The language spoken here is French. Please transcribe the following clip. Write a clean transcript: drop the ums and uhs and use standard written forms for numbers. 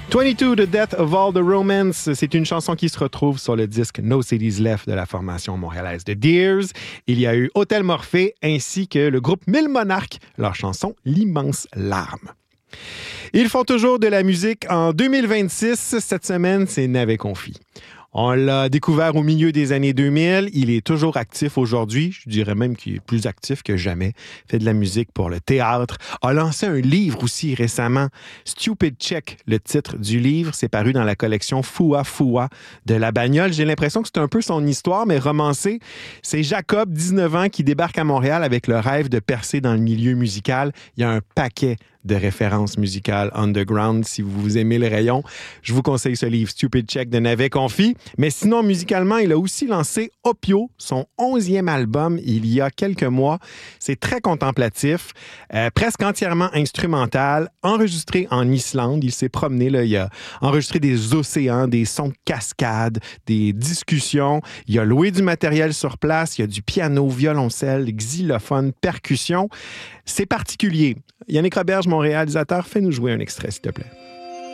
22, The Death of All the Romance, c'est une chanson qui se retrouve sur le disque No Cities Left de la formation montréalaise The Deers. Il y a eu Hôtel Morphée ainsi que le groupe Mille Monarques, leur chanson L'immense larme. Ils font toujours de la musique en 2026. Cette semaine, c'est Navet Confi. On l'a découvert au milieu des années 2000. Il est toujours actif aujourd'hui. Je dirais même qu'il est plus actif que jamais. Il fait de la musique pour le théâtre. A lancé un livre aussi récemment. Stupid Check, le titre du livre. C'est paru dans la collection Foua Foua de La Bagnole. J'ai l'impression que c'est un peu son histoire, mais romancée. C'est Jacob, 19 ans, qui débarque à Montréal avec le rêve de percer dans le milieu musical. Il y a un paquet de références musicales underground. Si vous aimez le rayon, je vous conseille ce livre Stupid Check de Navet Confi. Mais sinon, musicalement, il a aussi lancé Opio, son 11e album, il y a quelques mois. C'est très contemplatif, presque entièrement instrumental, enregistré en Islande. Il s'est promené, là, il a enregistré des océans, des sons de cascade, des discussions. Il a loué du matériel sur place. Il y a du piano, violoncelle, xylophone, percussion. C'est particulier. Yannick Roberge, mon réalisateur, fais-nous jouer un extrait, s'il te plaît.